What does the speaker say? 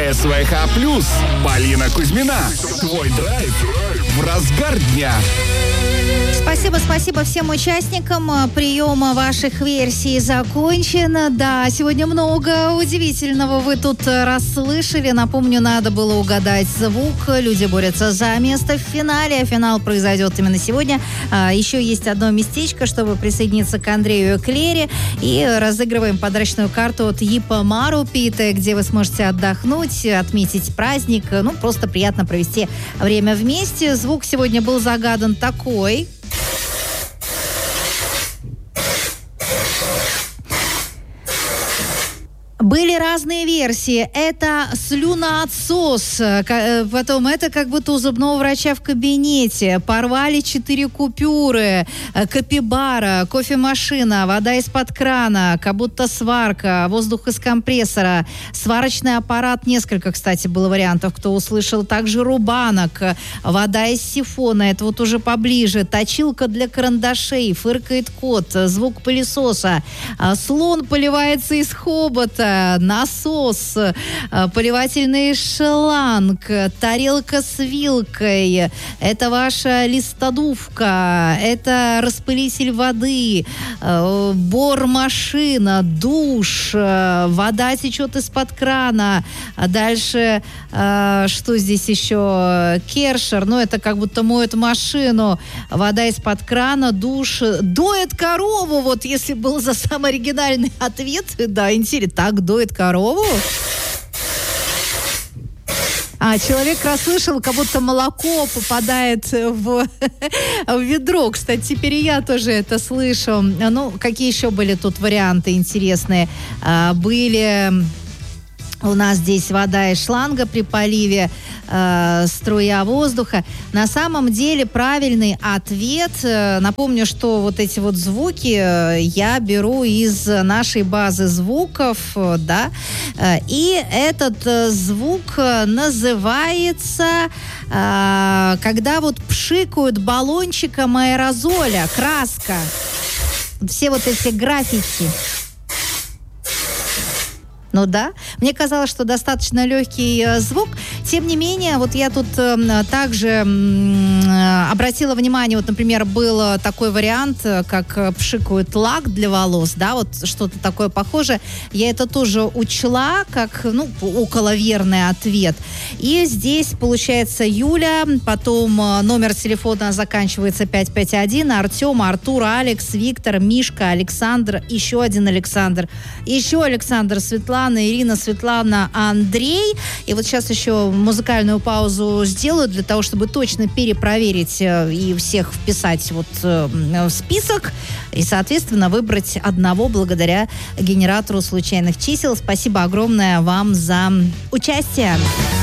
СВХ+, Полина Кузьмина. Твой драйв в разгар дня. Спасибо всем участникам. Прием ваших версий закончен. Да, сегодня много удивительного вы тут расслышали. Напомню, надо было угадать звук. Люди борются за место в финале. Финал произойдет именно сегодня. Еще есть одно местечко, чтобы присоединиться к Андрею Клере. И разыгрываем подарочную карту от Ипа Марупиты, где вы сможете отдохнуть, отметить праздник. Просто приятно провести время вместе. Звук сегодня был загадан такой. Были разные версии. Это слюноотсос. Потом это как будто у зубного врача в кабинете. Порвали 4 купюры. Капибара, кофемашина, вода из-под крана, как будто сварка, воздух из компрессора, сварочный аппарат. Несколько, кстати, было вариантов, кто услышал. Также рубанок, вода из сифона. Это вот уже поближе. Точилка для карандашей, фыркает кот, звук пылесоса. Слон поливается из хобота. Насос, поливательный шланг, тарелка с вилкой, это ваша листодувка, это распылитель воды, бормашина, душ, вода течет из-под крана. Дальше, что здесь еще? Кершер, это как будто моет машину, вода из-под крана, душ, доет корову, вот если был за самый оригинальный ответ, да, интересно, так доит корову? Человек расслышал, как будто молоко попадает в ведро. Кстати, теперь и я тоже это слышу. Какие еще были тут варианты интересные? Были у нас здесь вода из шланга при поливе, струя воздуха. На самом деле правильный ответ, напомню, что вот эти вот звуки я беру из нашей базы звуков, да, и этот звук называется, когда вот пшикают баллончиком аэрозоля, краска, все вот эти граффити. Да, мне казалось, что достаточно легкий звук. Тем не менее, вот я тут также обратила внимание, вот, например, был такой вариант, как пшикают лак для волос, да, вот что-то такое похожее. Я это тоже учла, как, около верный ответ. И здесь, получается, Юля, потом номер телефона заканчивается 551, Артем, Артур, Алекс, Виктор, Мишка, Александр, еще один Александр, Светлана, Ирина, Светлана, Андрей. И вот сейчас еще музыкальную паузу сделаю для того, чтобы точно перепроверить и всех вписать вот в список и, соответственно, выбрать одного благодаря генератору случайных чисел. Спасибо огромное вам за участие.